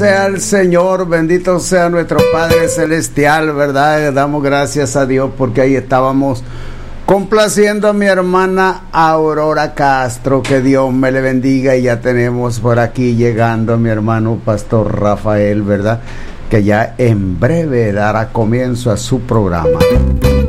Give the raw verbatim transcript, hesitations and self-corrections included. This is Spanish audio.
Sea el Señor, bendito sea nuestro Padre Celestial, ¿verdad? Damos gracias a Dios porque ahí estábamos complaciendo a mi hermana Aurora Castro, que Dios me le bendiga, y ya tenemos por aquí llegando a mi hermano Pastor Rafael, ¿verdad? Que ya en breve dará comienzo a su programa.